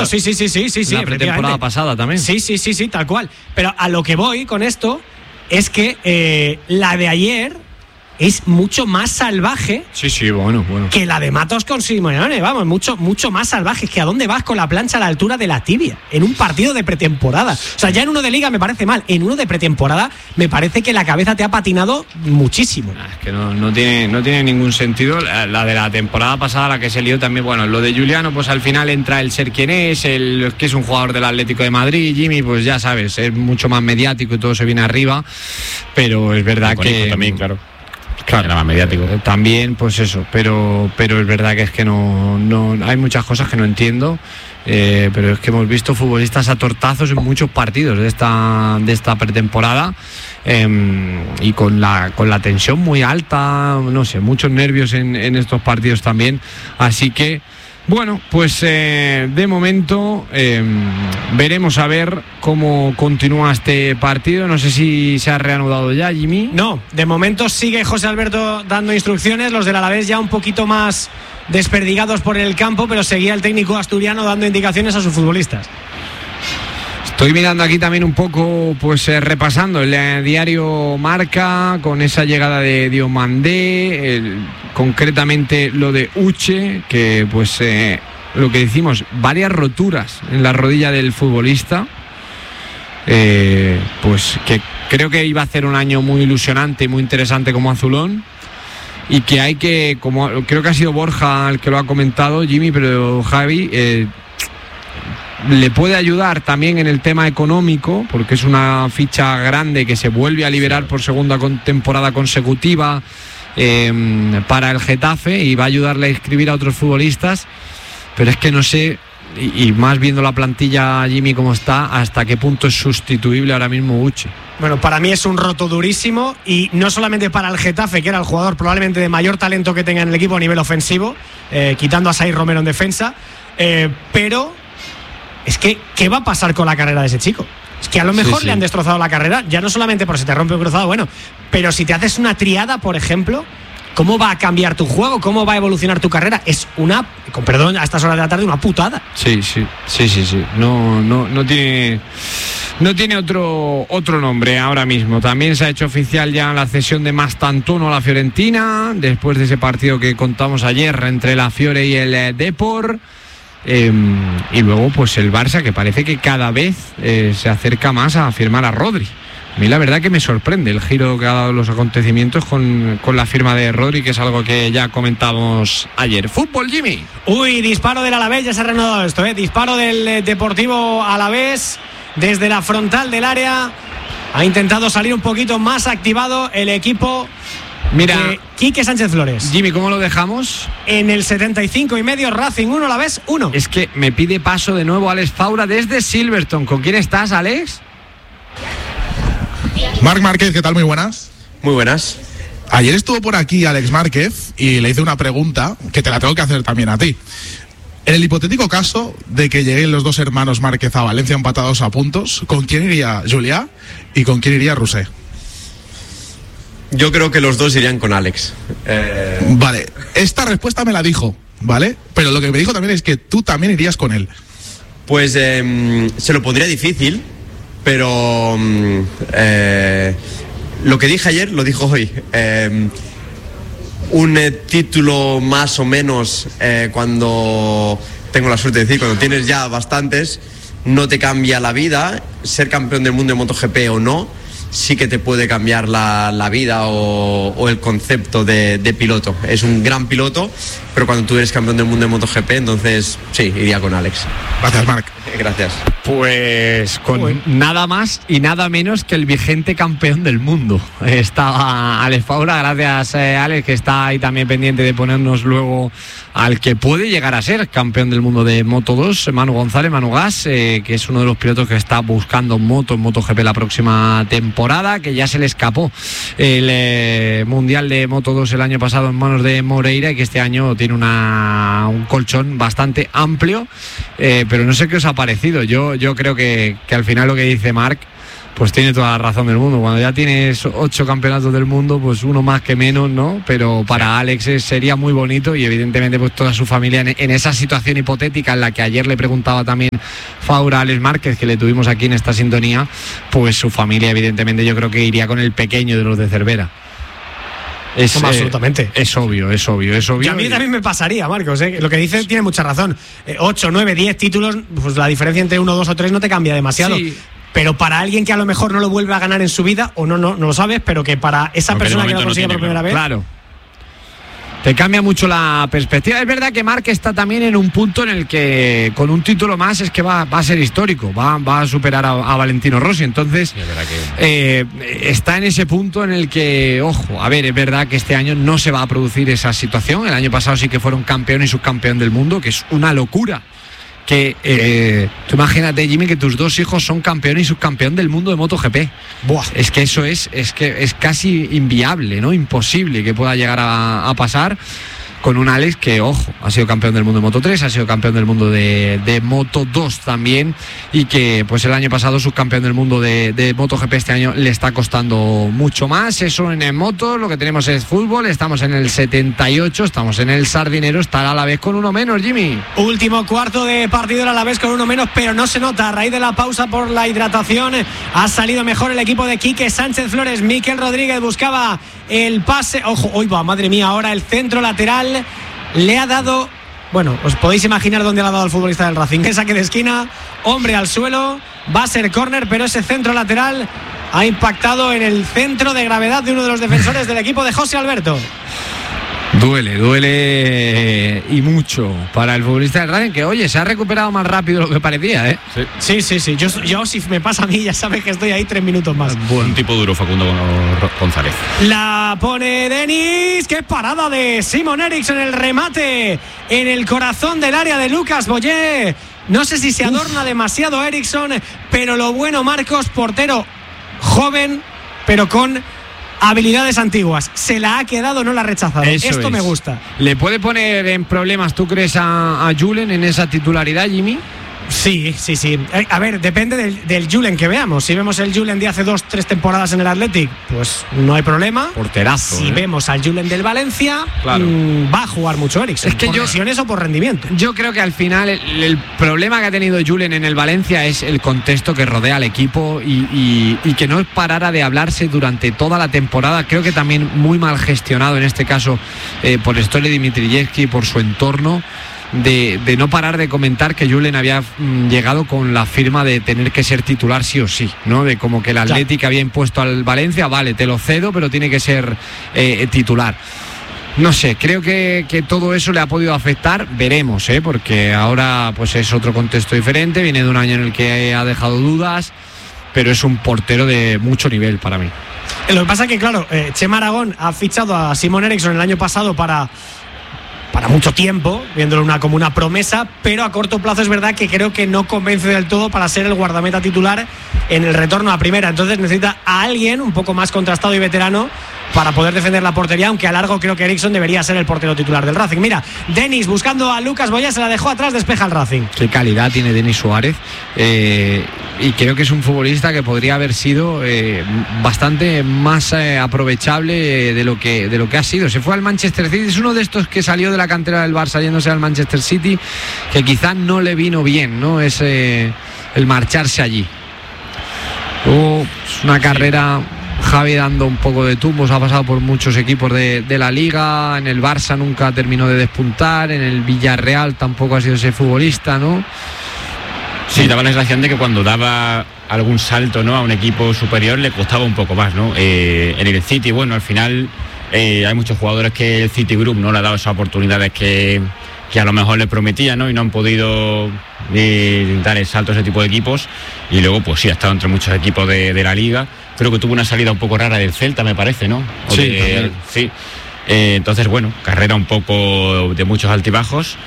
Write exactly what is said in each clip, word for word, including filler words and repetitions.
claro, sí, sí, sí, sí, sí, sí. La pretemporada pasada también. Sí, sí, sí, sí, tal cual. Pero a lo que voy con esto es que eh, la de ayer es mucho más salvaje sí, sí, bueno, bueno. que la de Matos con Simeone, vamos, mucho, mucho más salvaje. Es que ¿a dónde vas con la plancha a la altura de la tibia? En un partido de pretemporada. O sea, ya en uno de liga me parece mal, en uno de pretemporada me parece que la cabeza te ha patinado muchísimo. Es que no, no, tiene, no tiene ningún sentido. La, la de la temporada pasada, la que se lió también, bueno, lo de Juliano, pues al final entra el ser quien es, el que es un jugador del Atlético de Madrid, Jimmy, pues ya sabes, es mucho más mediático y todo se viene arriba, pero es verdad que... también, claro. Claro, era más mediático. También, pues eso, pero, pero es verdad que es que no, no hay muchas cosas que no entiendo, eh, pero es que hemos visto futbolistas a tortazos en muchos partidos de esta, de esta pretemporada, eh, y con la, con la tensión muy alta, no sé, muchos nervios en, en estos partidos también, así que bueno, pues eh, de momento eh, veremos a ver cómo continúa este partido. No sé si se ha reanudado ya, Jimmy. No, de momento sigue José Alberto dando instrucciones, los del Alavés ya un poquito más desperdigados por el campo, pero seguía el técnico asturiano dando indicaciones a sus futbolistas. Estoy mirando aquí también un poco, pues eh, repasando el eh, diario Marca con esa llegada de Diomandé, el, concretamente lo de Uche, que pues eh, lo que decimos, varias roturas en la rodilla del futbolista, eh, pues que creo que iba a hacer un año muy ilusionante y muy interesante como azulón, y que hay que, como creo que ha sido Borja el que lo ha comentado, Jimmy, pero Javi, eh, le puede ayudar también en el tema económico, porque es una ficha grande que se vuelve a liberar por segunda temporada consecutiva eh, para el Getafe, y va a ayudarle a inscribir a otros futbolistas, pero es que no sé, y, y más viendo la plantilla, Jimmy, cómo está, hasta qué punto es sustituible ahora mismo Uche. Bueno, para mí es un roto durísimo, y no solamente para el Getafe, que era el jugador probablemente de mayor talento que tenga en el equipo a nivel ofensivo, eh, quitando a Saïd Romero en defensa, eh, pero es que, ¿qué va a pasar con la carrera de ese chico? Es que a lo mejor sí, sí. le han destrozado la carrera, ya no solamente por si te rompe un cruzado, bueno, pero si te haces una triada, por ejemplo, ¿cómo va a cambiar tu juego? ¿Cómo va a evolucionar tu carrera? Es una, con perdón, a estas horas de la tarde, una putada. Sí, sí, sí, sí, sí. No, no, no tiene, no tiene otro, otro nombre ahora mismo. También se ha hecho oficial ya la cesión de Mastantuono a la Fiorentina, después de ese partido que contamos ayer entre la Fiore y el eh, Depor. Eh, y luego pues el Barça, que parece que cada vez eh, se acerca más a firmar a Rodri. A mí la verdad que me sorprende el giro que ha dado los acontecimientos con, con la firma de Rodri, que es algo que ya comentamos ayer. Fútbol, Jimmy. Uy, disparo del Alavés, ya se ha reanudado esto, ¿eh? Disparo del eh, Deportivo Alavés desde la frontal del área. Ha intentado salir un poquito más activado el equipo. Mira, eh, Quique Sánchez Flores. Jimmy, ¿cómo lo dejamos? En el setenta y cinco y medio, Racing uno, Alavés uno. Es que me pide paso de nuevo Alex Faura desde Silverstone. ¿Con quién estás, Alex? Marc Márquez, ¿qué tal? Muy buenas. Muy buenas. Ayer estuvo por aquí Alex Márquez y le hice una pregunta que te la tengo que hacer también a ti. En el hipotético caso de que lleguen los dos hermanos Márquez a Valencia empatados a puntos, ¿con quién iría Julià y con quién iría Rousset? Yo creo que los dos irían con Alex. Eh... Vale, esta respuesta me la dijo, ¿vale? Pero lo que me dijo también es que tú también irías con él. Pues eh, se lo pondría difícil, pero eh, lo que dije ayer lo dijo hoy. Eh, un eh, título más o menos, eh, cuando tengo la suerte de decir, cuando tienes ya bastantes, no te cambia la vida. Ser campeón del mundo de MotoGP o no, sí que te puede cambiar la, la vida o, o el concepto de, de piloto. Es un gran piloto, pero cuando tú eres campeón del mundo de MotoGP, entonces sí, iría con Alex. Gracias, Marc. Gracias. Pues con Uy. nada más y nada menos que el vigente campeón del mundo. Está Alex Faura. Gracias, eh, Alex, que está ahí también pendiente de ponernos luego al que puede llegar a ser campeón del mundo de Moto dos, Manu González, Manu Gas, eh, que es uno de los pilotos que está buscando moto en MotoGP la próxima temporada, que ya se le escapó el eh, Mundial de Moto dos el año pasado en manos de Moreira, y que este año tiene una, un colchón bastante amplio, eh, pero no sé qué os ha parecido. Yo, yo creo que, que al final lo que dice Marc, pues tiene toda la razón del mundo. Cuando ya tienes ocho campeonatos del mundo, pues uno más que menos, ¿no? Pero para Alex sería muy bonito y evidentemente pues toda su familia en, en esa situación hipotética en la que ayer le preguntaba también Faura a Alex Márquez, que le tuvimos aquí en esta sintonía, pues su familia evidentemente yo creo que iría con el pequeño de los de Cervera. Es, eh, absolutamente. Es obvio, es obvio, es obvio. Y a mí también me pasaría, Marcos, ¿eh? Lo que dice tiene mucha razón. Eh, ocho, nueve, diez títulos, pues la diferencia entre uno, dos o tres no te cambia demasiado. Sí. Pero para alguien que a lo mejor no lo vuelve a ganar en su vida, o no, no, no lo sabes, pero que para esa Porque persona que lo no consigue por primera vez. Claro. Te cambia mucho la perspectiva. Es verdad que Marc está también en un punto en el que con un título más es que va, va a ser histórico, va, va a superar a, a Valentino Rossi. Entonces Sí, es verdad que... eh, está en ese punto en el que, ojo, a ver, es verdad que este año no se va a producir esa situación. El año pasado sí que fueron campeón y subcampeón del mundo, que es una locura. Que eh, tú imagínate, Jimmy, que tus dos hijos son campeón y subcampeón del mundo de MotoGP. Buah. Es que eso es, es que es casi inviable, ¿no? Imposible que pueda llegar a, a pasar con un Alex que, ojo, ha sido campeón del mundo de Moto tres, ha sido campeón del mundo de, de Moto dos también, y que pues el año pasado subcampeón del mundo de, de MotoGP, este año le está costando mucho más. Eso en moto, lo que tenemos es fútbol, estamos en el setenta y ocho, estamos en el Sardinero, estará a la vez con uno menos, Jimmy. Último cuarto de partido a la vez con uno menos, pero no se nota. A raíz de la pausa por la hidratación ha salido mejor el equipo de Quique Sánchez Flores. Miquel Rodríguez buscaba el pase. Ojo, hoy va, madre mía, ahora el centro lateral le ha dado. Bueno, os podéis imaginar dónde le ha dado al futbolista del Racing. Que saque de esquina, hombre al suelo, va a ser córner, pero ese centro lateral ha impactado en el centro de gravedad de uno de los defensores del equipo de José Alberto. Duele, duele y mucho para el futbolista del Racing, que oye, se ha recuperado más rápido de lo que parecía, ¿eh? Sí. Sí, sí, sí. Yo, yo si me pasa a mí, ya sabes que estoy ahí tres minutos más. Un tipo duro, Facundo González. La pone Denis. ¡Qué parada de Simon Eriksson! El remate en el corazón del área de Lucas Boyer. No sé si se adorna Uf. demasiado Eriksson, pero lo bueno, Marcos, portero joven, pero con habilidades antiguas. Se la ha quedado, no la ha rechazado. Eso Esto es. me gusta. ¿Le puede poner en problemas, tú crees, a, a Julen en esa titularidad, Jimmy? Sí, sí, sí. A ver, depende del, del Julen que veamos. Si vemos el Julen de hace dos, tres temporadas en el Athletic, pues no hay problema. Porterazo. Si ¿eh? vemos al Julen del Valencia, claro. mmm, va a jugar mucho Eriksson. Es que por yo, lesiones o por rendimiento. Yo creo que al final el, el problema que ha tenido Julen en el Valencia es el contexto que rodea al equipo y, y, y que no parara de hablarse durante toda la temporada. Creo que también muy mal gestionado en este caso eh, por Stolle Dimitrievski y por su entorno. De, de no parar de comentar que Julen había mm, llegado con la firma de tener que ser titular sí o sí, ¿no? De como que el Athletic había impuesto al Valencia, vale, te lo cedo, pero tiene que ser eh, titular. No sé, creo que, que todo eso le ha podido afectar, veremos, ¿eh? Porque ahora pues es otro contexto diferente, viene de un año en el que ha dejado dudas, pero es un portero de mucho nivel para mí. Lo que pasa es que, claro, eh, Chema Aragón ha fichado a Simon Eriksson el año pasado para... para mucho tiempo, viéndolo una, como una promesa, pero a corto plazo es verdad que creo que no convence del todo para ser el guardameta titular en el retorno a primera. Entonces necesita a alguien un poco más contrastado y veterano para poder defender la portería, aunque a largo creo que Eriksson debería ser el portero titular del Racing. Mira, Denis buscando a Lucas Boyer, se la dejó atrás, despeja el Racing. Qué calidad tiene Denis Suárez, eh, y creo que es un futbolista que podría haber sido eh, bastante más eh, aprovechable de lo que de lo que ha sido. Se fue al Manchester City, es uno de estos que salió de la cantera del Barça yéndose al Manchester City, que quizás no le vino bien, ¿no? Ese, el marcharse allí. Oh, es una carrera... Javi dando un poco de tumbos, ha pasado por muchos equipos de, de la Liga, en el Barça nunca terminó de despuntar, en el Villarreal tampoco ha sido ese futbolista, ¿no? Sí, daba la sensación de que cuando daba algún salto, ¿no?, a un equipo superior le costaba un poco más, ¿no? Eh, en el City, bueno, al final eh, hay muchos jugadores que el City Group no le ha dado esas oportunidades que, que a lo mejor le prometía, ¿no? Y no han podido eh, dar el salto a ese tipo de equipos. Y luego, pues sí, ha estado entre muchos equipos de, de la Liga. Creo que tuvo una salida un poco rara del Celta, me parece, ¿no? O sí, de, sí. Eh, entonces, bueno, carrera un poco de muchos altibajos.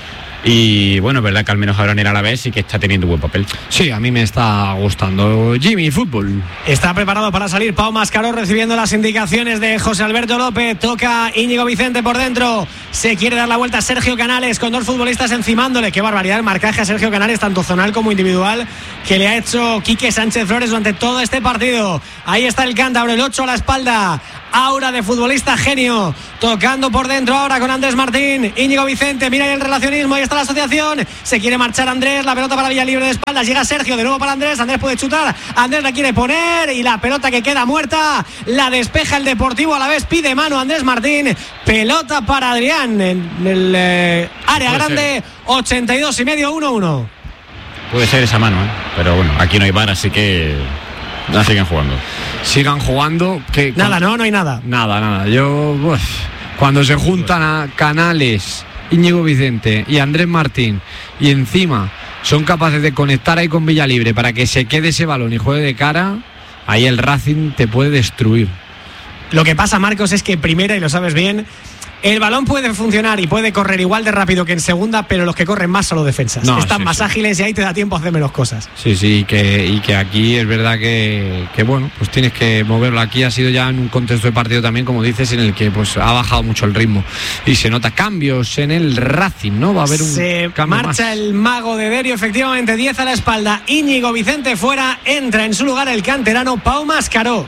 Y bueno, es verdad que al menos ahora en el Alavés sí que está teniendo buen papel. Sí, a mí me está gustando Jimmy fútbol. Está preparado para salir Pau Mascaró recibiendo las indicaciones de José Alberto López. Toca Íñigo Vicente por dentro. Se quiere dar la vuelta a Sergio Canales con dos futbolistas encimándole. Qué barbaridad el marcaje a Sergio Canales, tanto zonal como individual, que le ha hecho Quique Sánchez Flores durante todo este partido. Ahí está el cántabro, el ocho a la espalda. Aura de futbolista genio. Tocando por dentro ahora con Andrés Martín. Íñigo Vicente, mira ahí el relacionismo. Ahí está la asociación. Se quiere marchar Andrés. La pelota para Villalibre de espaldas. Llega Sergio de nuevo para Andrés. Andrés puede chutar. Andrés la quiere poner. Y la pelota que queda muerta. La despeja el Deportivo Alavés. Pide mano Andrés Martín. Pelota para Adrián en el eh, área puede grande. Ser. ochenta y dos y medio, uno uno. Puede ser esa mano, ¿eh? Pero bueno, aquí no hay V A R, así que no siguen jugando. Sigan jugando. Que nada, no, no hay nada. Nada, nada. Yo, uf, cuando se juntan a Canales, Íñigo Vicente y Andrés Martín, y encima son capaces de conectar ahí con Villalibre para que se quede ese balón y juegue de cara, ahí el Racing te puede destruir. Lo que pasa, Marcos, es que primera, y lo sabes bien, el balón puede funcionar y puede correr igual de rápido que en segunda, pero los que corren más son los defensas. No, Están sí, más sí. ágiles y ahí te da tiempo a hacer menos cosas. Sí, sí, y que, y que aquí es verdad que, que, bueno, pues tienes que moverlo. Aquí ha sido ya en un contexto de partido también, como dices, en el que pues ha bajado mucho el ritmo. Y se nota cambios en el Racing, ¿no? Va a haber un se cambio marcha más. El mago de Derio, efectivamente, diez a la espalda. Íñigo Vicente fuera, entra en su lugar el canterano Pau Mascaró.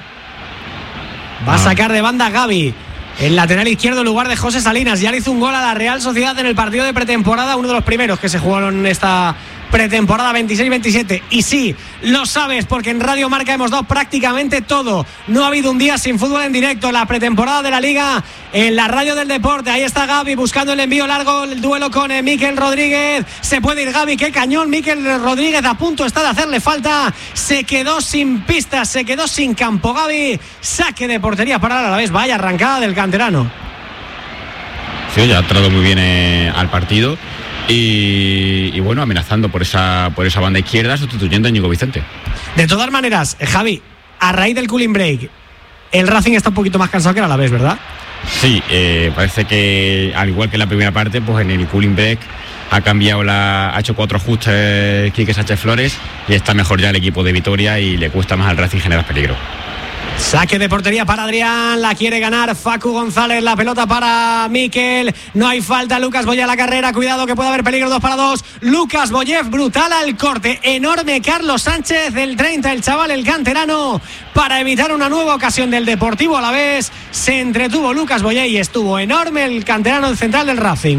Va ah. a sacar de banda Gaby. El lateral izquierdo en lugar de José Salinas. Ya le hizo un gol a la Real Sociedad en el partido de pretemporada, uno de los primeros que se jugaron esta pretemporada veintiséis veintisiete. Y sí, lo sabes, porque en Radio Marca hemos dado prácticamente todo. No ha habido un día sin fútbol en directo. La pretemporada de la Liga en la radio del deporte. Ahí está Gaby buscando el envío largo, el duelo con eh, Mikel Rodríguez. Se puede ir Gaby, qué cañón. Mikel Rodríguez a punto está de hacerle falta. Se quedó sin pistas, se quedó sin campo Gaby. Saque de portería para el Alavés. Vaya arrancada del canterano. Sí, ya ha entrado muy bien eh, al partido. Y, y bueno, amenazando por esa por esa banda izquierda, sustituyendo a Íñigo Vicente. De todas maneras, Javi, a raíz del cooling break, el Racing está un poquito más cansado que el Alavés, ¿verdad? Sí, eh, parece que al igual que en la primera parte, pues en el cooling break ha cambiado la, ha hecho cuatro ajustes Quique Sánchez Flores y está mejor ya el equipo de Vitoria y le cuesta más al Racing generar peligro. Saque de portería para Adrián, la quiere ganar Facu González, la pelota para Mikel, no hay falta, Lucas Boyev a la carrera, cuidado que puede haber peligro, dos para dos, Lucas Boyev, brutal al corte, enorme Carlos Sánchez, del treinta, el chaval, el canterano, para evitar una nueva ocasión del Deportivo Alavés, se entretuvo Lucas Boyev y estuvo enorme el canterano, el central del Racing.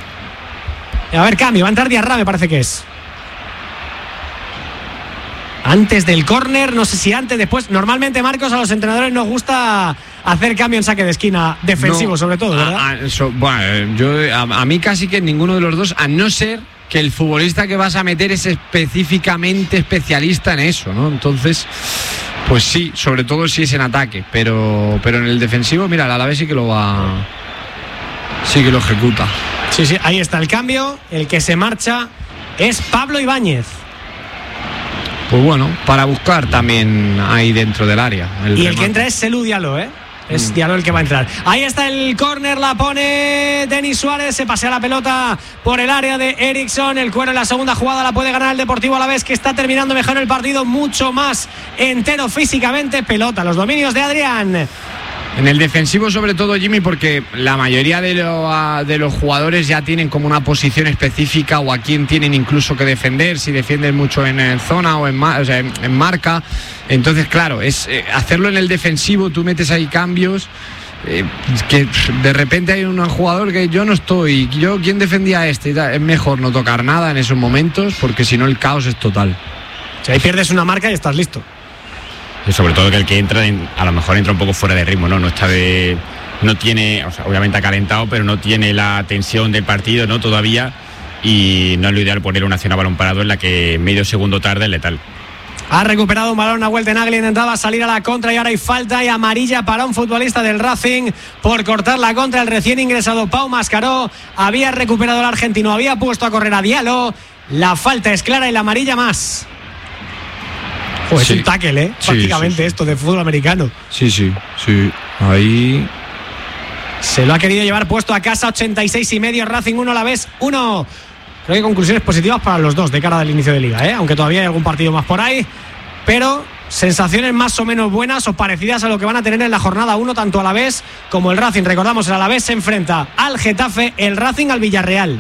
A ver, cambio, va a entrar Diarra, me parece que es. Antes del córner, no sé si antes, después. Normalmente, Marcos, a los entrenadores nos gusta hacer cambio en saque de esquina defensivo, no, sobre todo, ¿verdad? A, a, so, bueno, yo, a, a mí casi que ninguno de los dos, a no ser que el futbolista que vas a meter es específicamente especialista en eso, ¿no? Entonces, pues sí, sobre todo si es en ataque, pero, pero en el defensivo, mira, el Alavés sí que lo va, sí que lo ejecuta. Sí, sí, ahí está el cambio. El que se marcha es Pablo Ibáñez. Pues bueno, para buscar también ahí dentro del área. El y remate. El que entra es Selú Diallo, ¿eh? Es mm. Diallo el que va a entrar. Ahí está el córner, la pone Denis Suárez, se pasea la pelota por el área de Eriksson. El cuero en la segunda jugada la puede ganar el Deportivo Alavés, que está terminando mejor el partido, mucho más entero físicamente. Pelota, los dominios de Adrián. En el defensivo sobre todo, Jimmy, porque la mayoría de, lo, de los jugadores ya tienen como una posición específica o a quién tienen incluso que defender, si defienden mucho en, en zona o en, o sea, en, en marca. Entonces, claro, es eh, hacerlo en el defensivo, tú metes ahí cambios, eh, que de repente hay un jugador que yo no estoy, yo quién defendía a este, es mejor no tocar nada en esos momentos, porque si no el caos es total. Si ahí pierdes una marca y estás listo. Y sobre todo que el que entra a lo mejor entra un poco fuera de ritmo, no no está de no tiene, o sea, obviamente ha calentado, pero no tiene la tensión del partido, no todavía, y no es lo ideal poner una acción a balón parado en la que medio segundo tarde es letal. Ha recuperado un balón, una vuelta en Nagli, intentaba salir a la contra y ahora hay falta y amarilla para un futbolista del Racing por cortar la contra. El recién ingresado Pau Mascaró había recuperado al argentino, había puesto a correr a Diallo, la falta es clara y la amarilla más. Oh, es sí. un tackle, ¿eh? Sí, prácticamente sí, sí. esto de fútbol americano. Sí, sí, sí. Ahí se lo ha querido llevar puesto a casa. Ochenta y seis y medio, Racing uno, Alavés uno. creo que conclusiones positivas para los dos de cara al inicio de liga, ¿eh? Aunque todavía hay algún partido más por ahí, pero sensaciones más o menos buenas o parecidas a lo que van a tener en la jornada uno tanto Alavés como el Racing. Recordamos, el Alavés se enfrenta al Getafe, el Racing al Villarreal.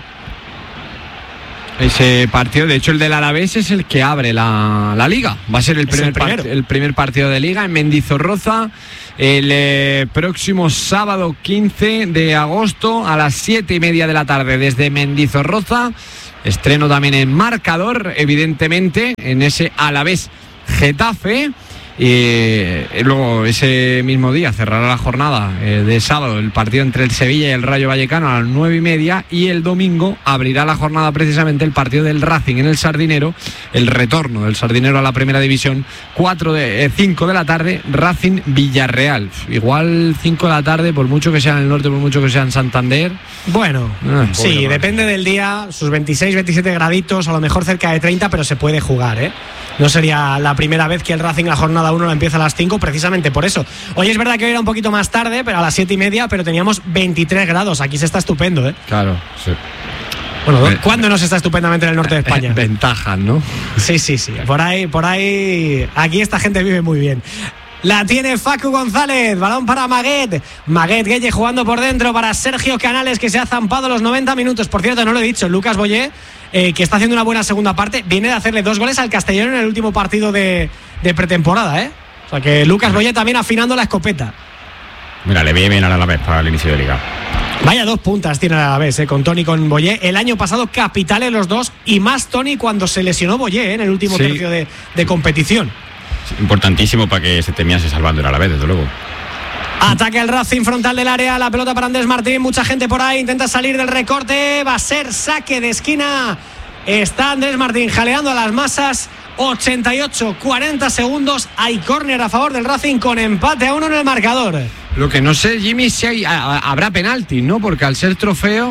Ese partido, de hecho el del Alavés es el que abre la, la liga. Va a ser el primer, el, part, el primer partido de liga en Mendizorroza el eh, próximo sábado quince de agosto a las siete y media de la tarde desde Mendizorroza. Estreno también en marcador, evidentemente, en ese Alavés Getafe. Y eh, luego ese mismo día cerrará la jornada eh, de sábado el partido entre el Sevilla y el Rayo Vallecano a las nueve y media, y el domingo abrirá la jornada precisamente el partido del Racing en el Sardinero, el retorno del Sardinero a la primera división, cuatro de, eh, cinco de la tarde, Racing Villarreal. Igual cinco de la tarde, por mucho que sea en el norte, por mucho que sea en Santander. Bueno, ah, sí, depende del día, sus veintiséis, veintisiete graditos, a lo mejor cerca de treinta, pero se puede jugar, ¿eh? No sería la primera vez que el Racing la jornada uno la empieza a las cinco, precisamente por eso. Hoy es verdad que hoy era un poquito más tarde, pero a las siete y media, pero teníamos veintitrés grados. Aquí se está estupendo, ¿eh? Claro, sí. Bueno, ¿cuándo no se está estupendamente en el norte de España? Ventajas, ¿no? Sí, sí, sí. Por ahí, por ahí, aquí esta gente vive muy bien. La tiene Facu González, balón para Maguet. Maguet Gueye jugando por dentro para Sergio Canales, que se ha zampado los noventa minutos. Por cierto, no lo he dicho, Lucas Boyé, eh, que está haciendo una buena segunda parte, viene de hacerle dos goles al Castellón en el último partido de, de pretemporada, ¿eh? O sea que Lucas Boyé también afinando la escopeta. Mira, le viene bien a la vez para el inicio de liga. Vaya dos puntas tiene a la vez, ¿eh? Con Toni y con Boyé. El año pasado capitales los dos, y más Toni cuando se lesionó Boyé, ¿eh? En el último sí. tercio de, de competición. Importantísimo para que se terminase salvando el Alavés, desde luego. Ataque al Racing frontal del área, la pelota para Andrés Martín, mucha gente por ahí, intenta salir del recorte, va a ser saque de esquina. Está Andrés Martín jaleando a las masas. ochenta y ocho, cuarenta segundos, hay córner a favor del Racing con empate a uno en el marcador. Lo que no sé, Jimmy, si hay, a, habrá penalti, ¿no? Porque al ser trofeo,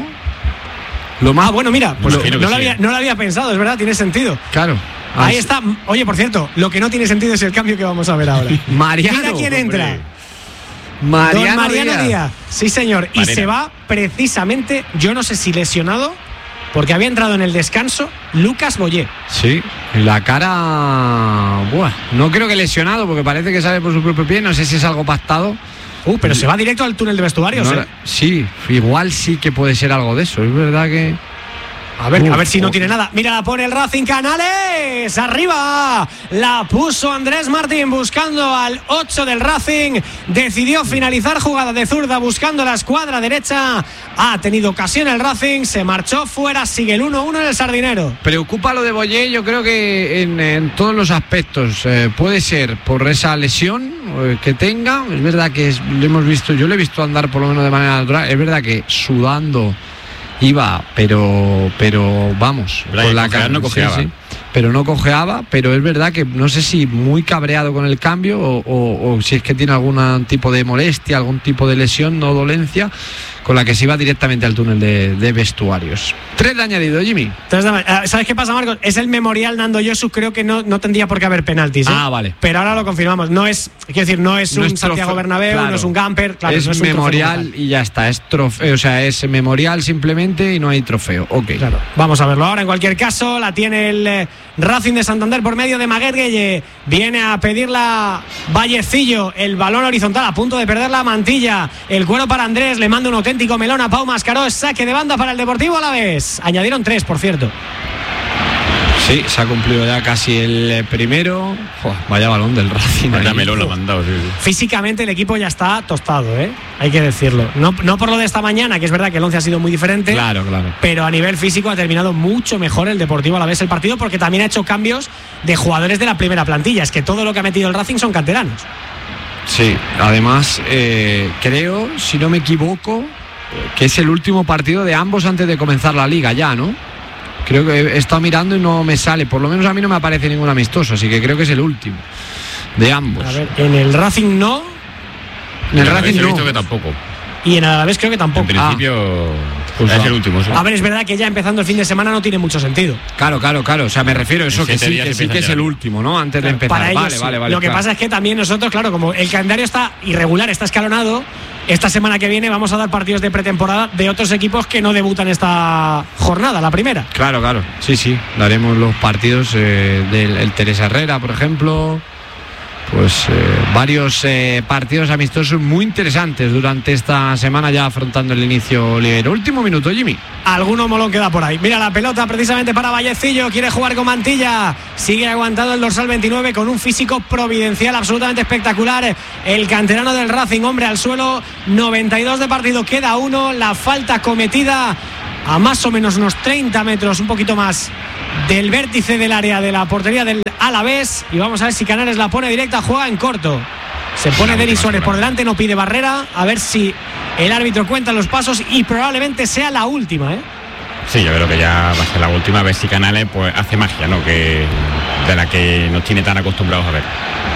lo más... Ah, bueno, mira, pues lo, no, lo había, no lo había pensado, es verdad, tiene sentido. Claro. Ahí está. Oye, por cierto, lo que no tiene sentido es el cambio que vamos a ver ahora. Mariano. Mira quién entra. Hombre. Mariano, Don Mariano Díaz. Díaz. Sí, señor. Marina. Y se va precisamente, yo no sé si lesionado, porque había entrado en el descanso, Lucas Boyé. Sí, la cara... Buah, no creo que lesionado, porque parece que sale por su propio pie. No sé si es algo pactado. Uh, pero se va directo al túnel de vestuarios, no, ¿eh? Sí, igual sí que puede ser algo de eso. Es verdad que... A ver, Uf, a ver si no tiene nada. Mira, la pone el Racing, Canales. Arriba. La puso Andrés Martín buscando al ocho del Racing. Decidió finalizar jugada de zurda buscando la escuadra derecha. Ha tenido ocasión el Racing. Se marchó fuera. Sigue el uno uno en el Sardinero. Preocupa lo de Boyé, yo creo que en, en todos los aspectos. Eh, puede ser por esa lesión eh, que tenga. Es verdad que es, lo hemos visto, yo lo he visto andar por lo menos de manera natural. Es verdad que sudando iba, pero pero vamos, con la cara no cojeaba. Sí, sí, pero no cojeaba, pero es verdad que no sé si muy cabreado con el cambio o, o, o si es que tiene algún tipo de molestia, algún tipo de lesión, no dolencia, con la que se iba directamente al túnel de, de vestuarios. Tres de añadido, Jimmy. ¿Sabes qué pasa, Marcos? Es el memorial Nando Yosu, creo que no, no tendría por qué haber penaltis, ¿eh? Ah, vale. Pero ahora lo confirmamos. No es, quiero decir, no es no un es Santiago Bernabéu, claro. No es un Gamper, claro, es, no es memorial y ya está, es trofeo, o sea, es memorial simplemente y no hay trofeo. Ok. Claro. Vamos a verlo ahora. En cualquier caso, la tiene el eh, Racing de Santander por medio de Maguet Gueye. Viene a pedirla Vallecillo, el balón horizontal a punto de perder la mantilla. El cuero para Andrés, le manda un auténtico melón a Pau Mascaró. Saque de banda para el Deportivo Alavés. Añadieron tres, por cierto. Sí, se ha cumplido ya casi el primero. Uf, vaya balón del Racing. Vaya melón lo ha mandado, sí, sí. Físicamente el equipo ya está tostado, ¿eh? Hay que decirlo. No, no por lo de esta mañana, que es verdad que el once ha sido muy diferente. Claro, claro. Pero a nivel físico ha terminado mucho mejor el Deportivo Alavés el partido, porque también ha hecho cambios de jugadores de la primera plantilla. Es que todo lo que ha metido el Racing son canteranos. Sí, además eh, creo, si no me equivoco, que es el último partido de ambos antes de comenzar la liga ya, ¿no? Creo que he estado mirando y no me sale, por lo menos a mí no me aparece ningún amistoso, así que creo que es el último de ambos. A ver, en el Racing no. En el Racing no. He visto que tampoco. Y en Alavés creo que tampoco. En principio ah, pues es el último. ¿Sí? A ver, es verdad que ya empezando el fin de semana no tiene mucho sentido. Claro, claro, claro. O sea, me refiero a eso, que sí, que sí que es el último, ¿no? Antes de empezar. Para ellos, vale, sí. vale, vale. Lo que claro. pasa es que también nosotros, claro, como el calendario está irregular, está escalonado, esta semana que viene vamos a dar partidos de pretemporada de otros equipos que no debutan esta jornada, la primera. Claro, claro, sí, sí, daremos los partidos eh, del el Teresa Herrera, por ejemplo. Pues eh, varios eh, partidos amistosos muy interesantes durante esta semana, ya afrontando el inicio liguero. Último minuto, Jimmy. Alguno molón queda por ahí. Mira la pelota precisamente para Vallecillo. Quiere jugar con Mantilla. Sigue aguantado el dorsal veintinueve con un físico providencial absolutamente espectacular. El canterano del Racing, hombre al suelo. noventa y dos de partido, queda uno. La falta cometida a más o menos unos treinta metros, un poquito más del vértice del área de la portería del Alavés. Y vamos a ver si Canales la pone directa, juega en corto. Se pone Denis Suárez por delante, no pide barrera. A ver si el árbitro cuenta los pasos y probablemente sea la última, ¿eh? Sí, yo creo que ya va a ser la última. A ver si Canales pues hace magia, ¿no? Que de la que nos tiene tan acostumbrados a ver.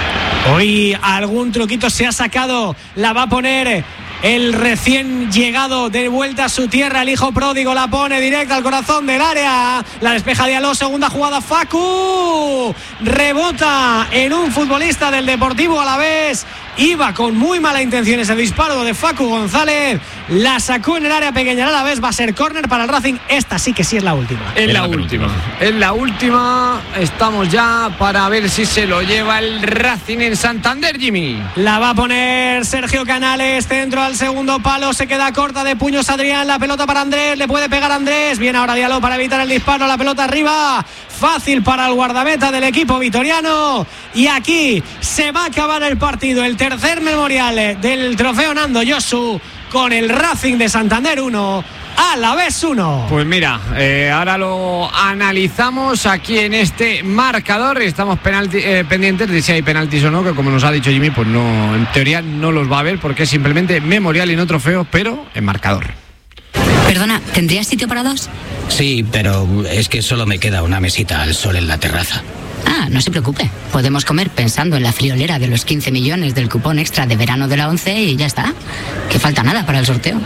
Hoy algún truquito se ha sacado. La va a poner el recién llegado de vuelta a su tierra, el hijo pródigo. La pone directa al corazón del área. La despeja Diallo, segunda jugada, Facu. Rebota en un futbolista del Deportivo Alavés. Iba con muy mala intención ese disparo de Facu González. La sacó en el área pequeña a la vez. Va a ser córner para el Racing. Esta sí que sí es la última. Es la última. Es la última. Estamos ya para ver si se lo lleva el Racing en Santander, Jimmy. La va a poner Sergio Canales. Centro al segundo palo. Se queda corta de puños Adrián. La pelota para Andrés. Le puede pegar Andrés. Viene ahora Diallo para evitar el disparo. La pelota arriba. Fácil para el guardameta del equipo vitoriano. Y aquí se va a acabar el partido. El tercer memorial del trofeo Nando Josu, con el Racing de Santander uno, Alavés uno. Pues mira, eh, ahora lo analizamos aquí en este marcador. Estamos penalti, eh, pendientes de si hay penaltis o no, que como nos ha dicho Jimmy, pues no, en teoría no los va a haber porque es simplemente memorial y no trofeo, pero en marcador. Perdona, ¿tendrías sitio para dos? Sí, pero es que solo me queda una mesita al sol en la terraza. Ah, no se preocupe. Podemos comer pensando en la friolera de los quince millones del cupón extra de verano de la ONCE y ya está. Que falta nada para el sorteo.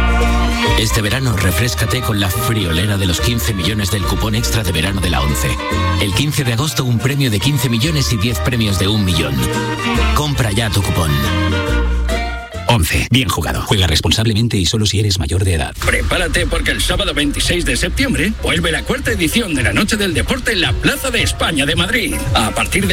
Este verano refréscate con la friolera de los quince millones del cupón extra de verano de la ONCE. El quince de agosto un premio de quince millones y diez premios de un millón. Compra ya tu cupón. ONCE. Bien jugado. Juega responsablemente y solo si eres mayor de edad. Prepárate porque el sábado veintiséis de septiembre vuelve la cuarta edición de la Noche del Deporte en la Plaza de España de Madrid. A partir de